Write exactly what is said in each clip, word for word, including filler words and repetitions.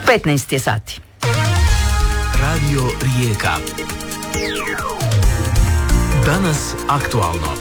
petnaest je sati. Radio Rijeka. Danas aktualno.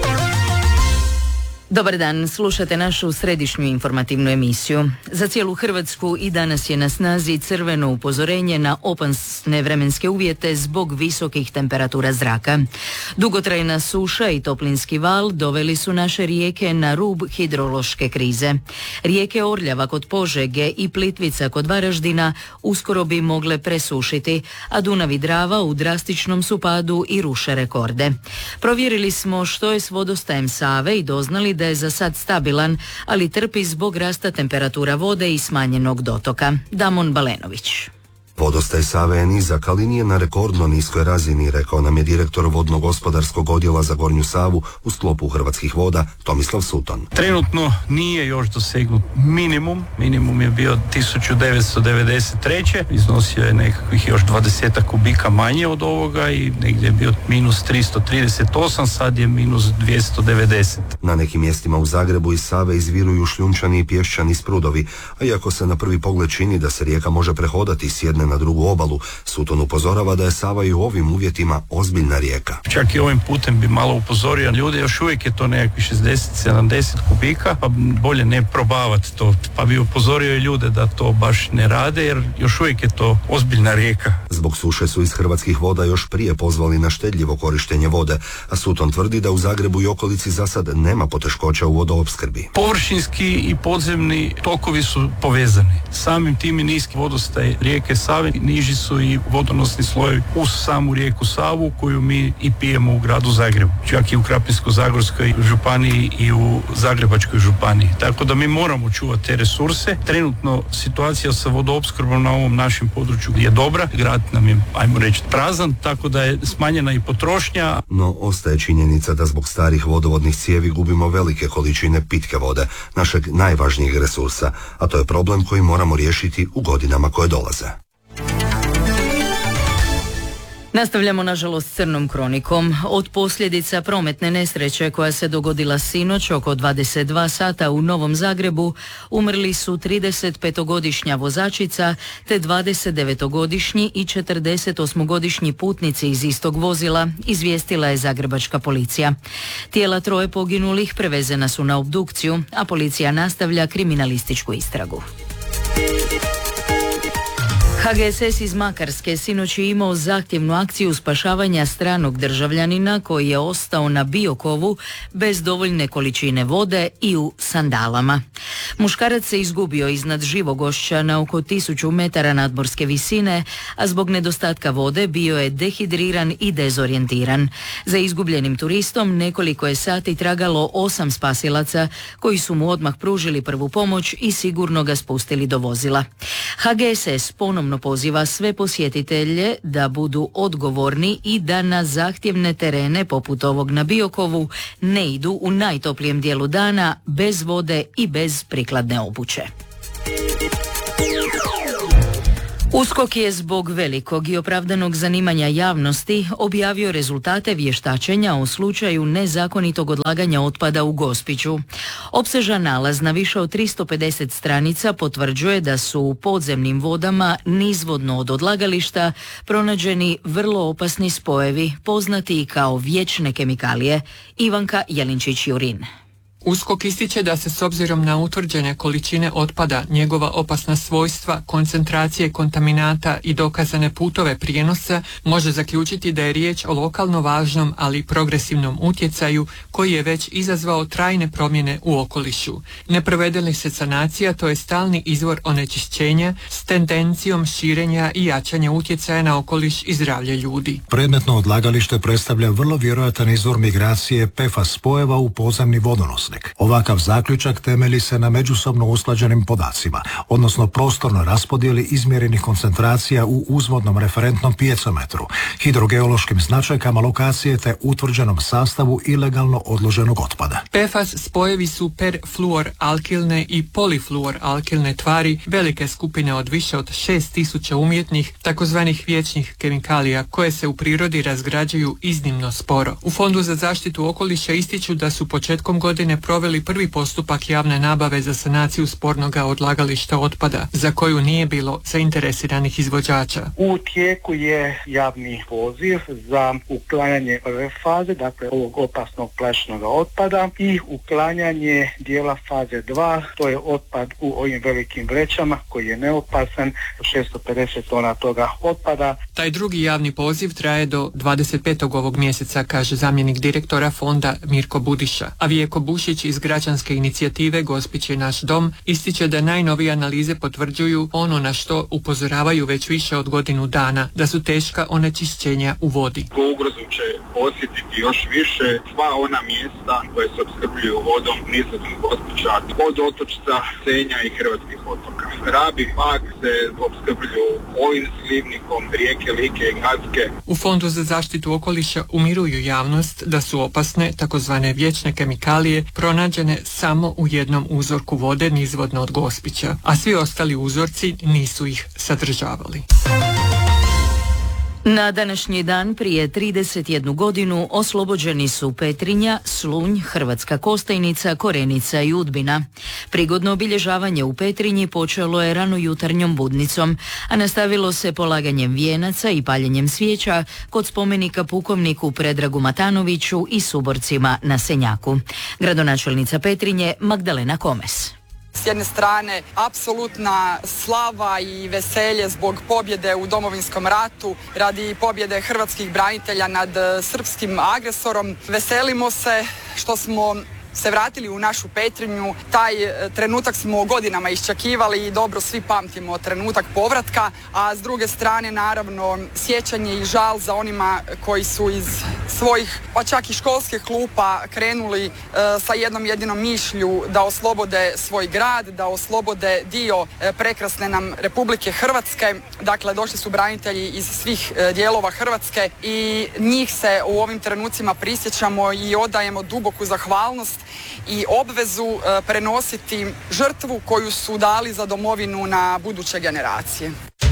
Dobar dan, slušate našu središnju informativnu emisiju. Za cijelu Hrvatsku i danas je na snazi crveno upozorenje na opasne vremenske uvjete zbog visokih temperatura zraka. Dugotrajna suša i toplinski val doveli su naše rijeke na rub hidrološke krize. Rijeke Orljava kod Požege i Plitvica kod Varaždina uskoro bi mogle presušiti, a Dunav i Drava u drastičnom su padu i ruše rekorde. Provjerili smo što je s vodostajem Save i doznali da je za sad stabilan, ali trpi zbog rasta temperatura vode i smanjenog dotoka. Damon Balenović. Vodostaj Save je nizak, ali nije na rekordno niskoj razini, rekao nam je direktor vodno-gospodarskog odjela za Gornju Savu u sklopu Hrvatskih voda, Tomislav Suton. Trenutno nije još dosegnut minimum. Minimum je bio tisuću devetsto devedeset treće. Iznosio je nekakvih još dvadeset kubika manje od ovoga i negdje je bio minus tristo trideset osam, sad je minus dvjesto devedeset. Na nekim mjestima u Zagrebu iz Save izviruju šljunčani i pješčani sprudovi, a iako se na prvi pogled čini da se rijeka može prehodati s jedne na drugu obalu, Suton upozorava da je Sava i u ovim uvjetima ozbiljna rijeka. Čak i ovim putem bi malo upozorio ljude, još uvijek je to nekakvih šezdeset sedamdeset kubika, pa bolje ne probavati to, pa bi upozorio i ljude da to baš ne rade, jer još uvijek je to ozbiljna rijeka. Zbog suše su iz Hrvatskih voda još prije pozvali na štedljivo korištenje vode, a Suton tvrdi da u Zagrebu i okolici za sad nema poteškoća u vodoopskrbi. Površinski i podzemni tokovi su povezani. Samim tim i niski vodostaj rijeke Save, niži su i vodonosni slojevi uz samu rijeku Savu koju mi i pijemo u gradu Zagrebu, čak i u Krapinsko-zagorskoj županiji i u Zagrebačkoj županiji. Tako da mi moramo čuvati te resurse. Trenutno situacija sa vodoopskrbom na ovom našem području je dobra. Grad nam je, ajmo reći, prazan, tako da je smanjena i potrošnja. No, ostaje činjenica da zbog starih vodovodnih cijevi gubimo velike količine pitke vode, našeg najvažnijeg resursa, a to je problem koji moramo riješiti u godinama koje dolaze. Nastavljamo nažalost crnom kronikom. Od posljedica prometne nesreće koja se dogodila sinoć oko dvadeset dva sata u Novom Zagrebu umrli su tridesetpetogodišnja vozačica te dvadesetdevetogodišnji i četrdesetosmogodišnji putnici iz istog vozila, izvijestila je zagrebačka policija. Tijela troje poginulih prevezena su na obdukciju, a policija nastavlja kriminalističku istragu. H G S S iz Makarske sinoć je imao zahtjevnu akciju spašavanja stranog državljanina koji je ostao na Biokovu bez dovoljne količine vode i u sandalama. Muškarac se izgubio iznad Živogošća na oko tisuću metara nadmorske visine, a zbog nedostatka vode bio je dehidriran i dezorijentiran. Za izgubljenim turistom nekoliko je sati tragalo osam spasilaca koji su mu odmah pružili prvu pomoć i sigurno ga spustili do vozila. H G S S ponovno poziva sve posjetitelje da budu odgovorni i da na zahtjevne terene poput ovog na Biokovu ne idu u najtoplijem dijelu dana bez vode i bez prikladne obuće. USKOK je zbog velikog i opravdanog zanimanja javnosti objavio rezultate vještačenja o slučaju nezakonitog odlaganja otpada u Gospiću. Opsežan nalaz na više od tristo pedeset stranica potvrđuje da su u podzemnim vodama nizvodno od odlagališta pronađeni vrlo opasni spojevi, poznati kao vječne kemikalije. Ivanka Jelinčić-Jurin. USKOK ističe da se s obzirom na utvrđene količine otpada, njegova opasna svojstva, koncentracije kontaminata i dokazane putove prijenosa može zaključiti da je riječ o lokalno važnom, ali progresivnom utjecaju koji je već izazvao trajne promjene u okolišu. Ne provede li se sanacija, to je stalni izvor onečišćenja s tendencijom širenja i jačanja utjecaja na okoliš i zdravlje ljudi. Predmetno odlagalište predstavlja vrlo vjerojatan izvor migracije P F A S spojeva u podzemni vodonosnik. Ovakav zaključak temelji se na međusobno usklađenim podacima, odnosno prostornoj raspodjeli izmjerenih koncentracija u uzvodnom referentnom pjecometru, hidrogeološkim značajkama lokacije te utvrđenom sastavu ilegalno odloženog otpada. P F A S spojevi su perfluoralkilne i polifluoralkilne tvari velike skupine od više od šest tisuća umjetnih, takozvanih vječnih kemikalija koje se u prirodi razgrađuju iznimno sporo. U Fondu za zaštitu okoliša ističu da su početkom godine proveli prvi postupak javne nabave za sanaciju spornoga odlagališta otpada, za koju nije bilo zainteresiranih izvođača. U tijeku je javni poziv za uklanjanje prve faze, dakle ovog opasnog plastičnog otpada, i uklanjanje dijela faze dva, to je otpad u ovim velikim vrećama koji je neopasan, šesto pedeset tona toga otpada. Taj drugi javni poziv traje do dvadeset petog ovog mjeseca, kaže zamjenik direktora fonda Mirko Budiša. A Vijeko Bušić iz građanske inicijative Gospić je naš dom ističe da najnovije analize potvrđuju ono na što upozoravaju već više od godinu dana, da su teška onečišćenja u vodi. Ugrozu će osjetiti još više sva ona mjesta koje se opskrbljuju vodom nizvodnog Gospića, od otočica, Senja i hrvatskih otoka. Rab i Pag se opskrbljuju ovim slivnikom rijeke Like i Gradske. U Fondu za zaštitu okoliša umiruju javnost da su opasne takozvane vječne kemikalije pronađene samo u jednom uzorku vode nizvodno od Gospića, a svi ostali uzorci nisu ih sadržavali. Na današnji dan prije trideset jednu godinu oslobođeni su Petrinja, Slunj, Hrvatska Kostajnica, Korenica i Udbina. Prigodno obilježavanje u Petrinji počelo je rano jutarnjom budnicom, a nastavilo se polaganjem vijenaca i paljenjem svijeća kod spomenika pukovniku Predragu Matanoviću i suborcima na Senjaku. Gradonačelnica Petrinje Magdalena Komes. S jedne strane, apsolutna slava i veselje zbog pobjede u Domovinskom ratu, radi pobjede hrvatskih branitelja nad srpskim agresorom. Veselimo se što smo se vratili u našu Petrinju. Taj trenutak smo godinama iščekivali i dobro svi pamtimo trenutak povratka, a s druge strane naravno sjećanje i žal za onima koji su iz svojih, pa čak i školskih klupa krenuli e, sa jednom jedinom mišlju da oslobode svoj grad, da oslobode dio e, prekrasne nam Republike Hrvatske. Dakle, došli su branitelji iz svih e, dijelova Hrvatske i njih se u ovim trenucima prisjećamo i odajemo duboku zahvalnost i obvezu e, prenositi žrtvu koju su dali za domovinu na buduće generacije.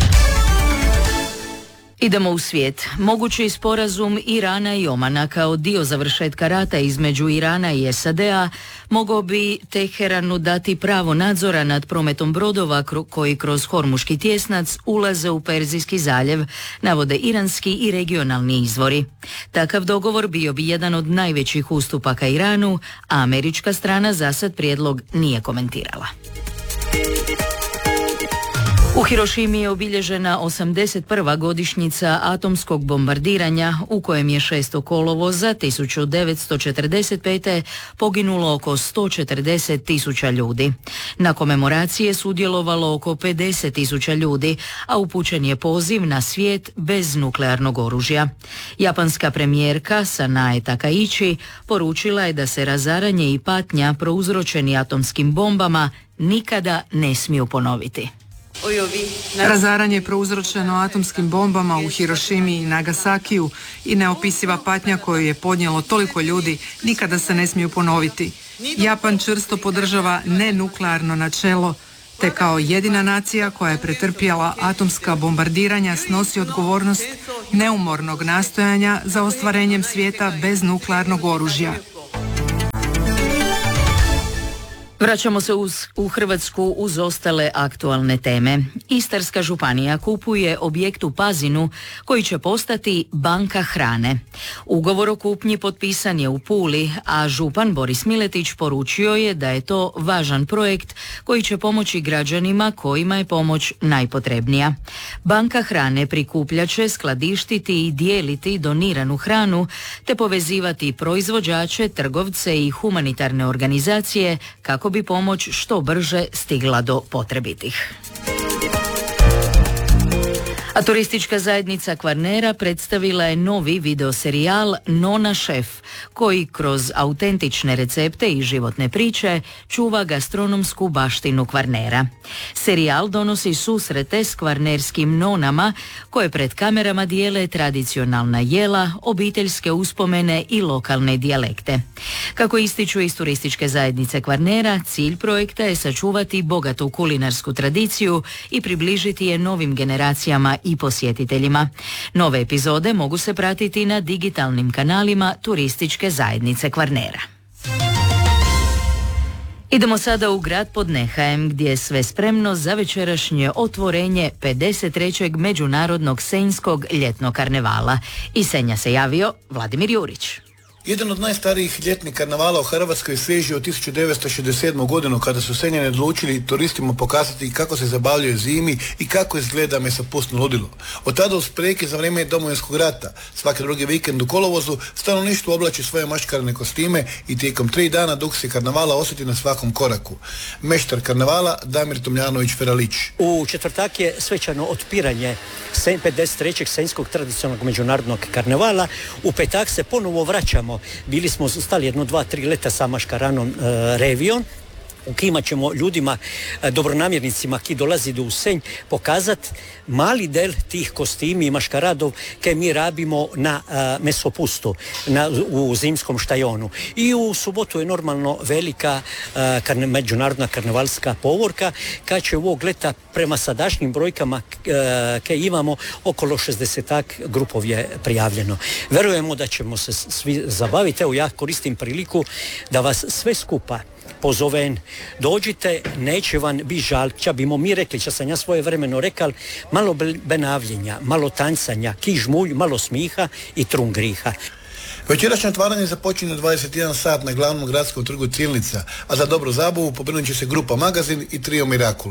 Idemo u svijet. Mogući sporazum Irana i Omana kao dio završetka rata između Irana i S A D-a mogao bi Teheranu dati pravo nadzora nad prometom brodova koji kroz Hormuški tjesnac ulaze u Perzijski zaljev, navode iranski i regionalni izvori. Takav dogovor bio bi jedan od najvećih ustupaka Iranu, a američka strana zasad prijedlog nije komentirala. U Hirošimi je obilježena osamdeset prva godišnjica atomskog bombardiranja u kojem je šestog kolovoza tisuću devetsto četrdeset pete poginulo oko sto četrdeset tisuća ljudi. Na komemoraciji je sudjelovalo oko pedeset tisuća ljudi, a upućen je poziv na svijet bez nuklearnog oružja. Japanska premijerka Sanae Takaichi poručila je da se razaranje i patnja prouzročeni atomskim bombama nikada ne smiju ponoviti. Razaranje prouzročeno atomskim bombama u Hirošimi i Nagasakiju i neopisiva patnja koju je podnijelo toliko ljudi nikada se ne smiju ponoviti. Japan čvrsto podržava nenuklearno načelo, te kao jedina nacija koja je pretrpjela atomska bombardiranja snosi odgovornost neumornog nastojanja za ostvarenjem svijeta bez nuklearnog oružja. Vraćamo se uz, u Hrvatsku uz ostale aktualne teme. Istarska županija kupuje objekt u Pazinu koji će postati banka hrane. Ugovor o kupnji potpisan je u Puli, a župan Boris Miletić poručio je da je to važan projekt koji će pomoći građanima kojima je pomoć najpotrebnija. Banka hrane prikupljat će, skladištiti i dijeliti doniranu hranu te povezivati proizvođače, trgovce i humanitarne organizacije kako bi pomoć što brže stigla do potrebitih. A turistička zajednica Kvarnera predstavila je novi videoserijal Nona šef, koji kroz autentične recepte i životne priče čuva gastronomsku baštinu Kvarnera. Serijal donosi susrete s kvarnerskim nonama koje pred kamerama dijele tradicionalna jela, obiteljske uspomene i lokalne dijalekte. Kako ističu iz turističke zajednice Kvarnera, cilj projekta je sačuvati bogatu kulinarsku tradiciju i približiti je novim generacijama i posjetiteljima. Nove epizode mogu se pratiti na digitalnim kanalima turističke zajednice Kvarnera. Idemo sada u grad pod Nehajem gdje je sve spremno za večerašnje otvorenje pedeset trećeg Međunarodnog senjskog ljetnog karnevala. Iz Senja se javio Vladimir Jurić. Jedan od najstarijih ljetnih karnevala u Hrvatskoj svježio od tisuću devetsto šezdeset sedme. godinu kada su Senjani odlučili turistima pokazati kako se zabavljaju zimi i kako izgleda mesopustno ludilo. Od tada uz prijeke za vrijeme Domovinskog rata, svaki drugi vikend u kolovozu, stanovništvo oblači svoje maškarne kostime i tijekom tri dana dok se karnevala osjeti na svakom koraku. Meštar karnevala Damir Tomljanović-Feralić. U četvrtak je svečano otpiranje pedeset trećeg Senjskog tradicionalnog međunarodnog karnevala. U petak se ponovo vraćamo. Bili smo stali jedno, dva, tri leta sa maškaranom e, Revion, u kojima ćemo ljudima, e, dobronamjernicima ki dolazi do Senj, pokazati mali del tih kostimi i maškaradov koje mi rabimo na e, mesopustu, na, u zimskom štajonu. I u subotu je normalno velika e, karne, međunarodna karnevalska povorka, kad će ovog leta prema sadašnjim brojkama e, koje imamo okolo šezdesetak grupov je prijavljeno. Verujemo da ćemo se svi zabaviti. Evo ja koristim priliku da vas sve skupa pozovem, dođite, neće vam biti žal, ča bimo mi rekli, ča sam ja svoje vremeno rekal, malo benavljenja, malo tancanja, ki žmulj, malo smiha i trun griha. Večerašnje otvaranje započinje u dvadeset jedan sat na glavnom gradskom trgu Cilnica, a za dobru zabavu pobrinut će se grupa Magazin i trio Mirakul.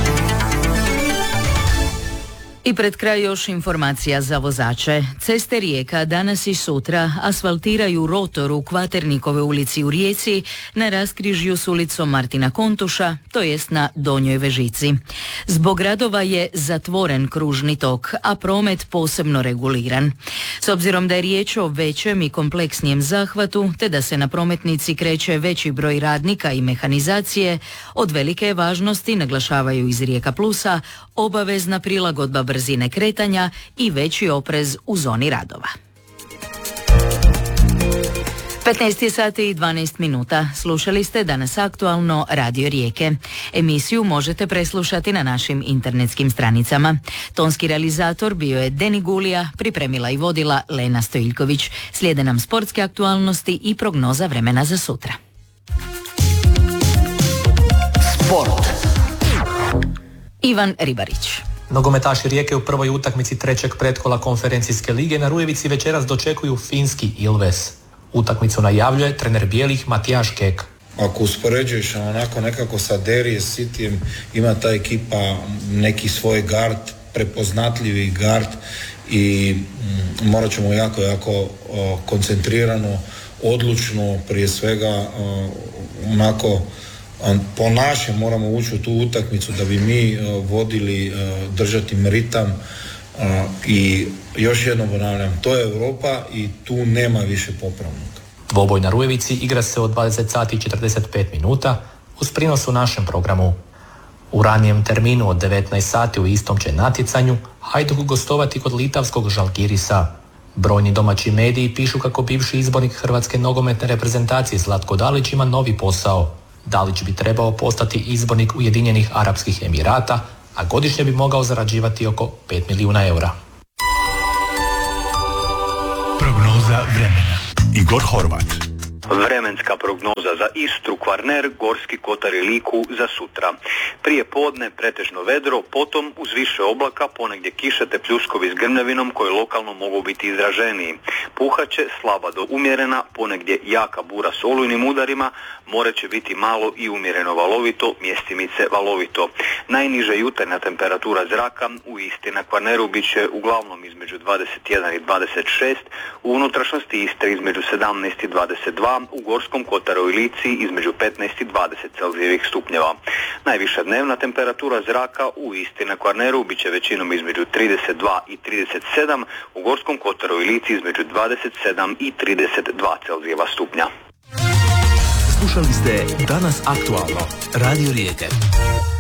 I pred kraj još informacija za vozače. Ceste Rijeka danas i sutra asfaltiraju rotor u Kvaternikove ulici u Rijeci na raskrižju s ulicom Martina Kontuša, to jest na Donjoj Vežici. Zbog radova je zatvoren kružni tok, a promet posebno reguliran. S obzirom da je riječ o većem i kompleksnijem zahvatu, te da se na prometnici kreće veći broj radnika i mehanizacije, od velike je važnosti, naglašavaju iz Rijeka Plusa, obavezna prilagodba brzine kretanja i veći oprez u zoni radova. petnaest sati i dvanaest minuta. Slušali ste Danas aktualno Radio Rijeke. Emisiju možete preslušati na našim internetskim stranicama. Tonski realizator bio je Deni Gulija, pripremila i vodila Lena Stojiljković. Slijede nam sportske aktualnosti i prognoza vremena za sutra. Sport. Ivan Ribarić. Nogometaši Rijeke u prvoj utakmici trećeg pretkola konferencijske lige na Rujevici večeras dočekuju finski Ilves. Utakmicu najavljuje trener bijelih Matijaš Kek. Ako uspoređuješ onako nekako sa Derije Cityjem, ima ta ekipa neki svoj gard, prepoznatljivi gard i mm, morat ćemo jako, jako o, koncentrirano, odlučno, prije svega o, onako po našem moramo ući u tu utakmicu da bi mi o, vodili, o, držati ritam. Uh, i još jednom ponavljam, to je Europa i tu nema više popravnika. Dvoboj na Rujevici igra se od dvadeset sati i četrdeset pet minuta uz prinos u našem programu. U ranijem terminu od devetnaest sati u istom će natjecanju Hajduk gostovati kod litavskog Žalgirisa. Brojni domaći mediji pišu kako bivši izbornik hrvatske nogometne reprezentacije Zlatko Dalić ima novi posao. Dalić bi trebao postati izbornik Ujedinjenih Arapskih Emirata, a godišnje bi mogao zarađivati oko pet milijuna eura. Prognoza vremena. Igor Horvat. Vremenska prognoza za Istru, Kvarner, Gorski kotar i Liku za sutra. Prije podne pretežno vedro, potom uz više oblaka, ponegdje kiša te pljuskovi s grmljavinom koji lokalno mogu biti izraženiji. Puhaće slaba do umjerena, ponegdje jaka bura s olujnim udarima, more će biti malo i umjereno valovito, mjestimice valovito. Najniža jutarnja temperatura zraka u Istri na Kvarneru bit će uglavnom između dvadeset jedan i dvadeset šest, u unutrašnjosti Istre između sedamnaest i dvadeset dva, u Gorskom kotaru i Lici između petnaest i dvadeset celzijevih stupnjeva. Najviša dnevna temperatura zraka u Istri na Kvarneru bit će većinom između trideset dva i trideset sedam, u Gorskom kotaru i Lici između dvadeset sedam i trideset dva celzijeva stupnja. Slušali ste Danas aktualno, Radio Rijeke.